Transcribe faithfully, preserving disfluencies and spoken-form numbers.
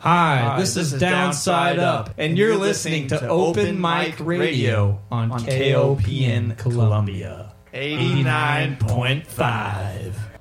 Hi, Hi, this, this is Downside Up, and you're listening to Open Mic Radio on K O P N Columbia. eighty-nine point five.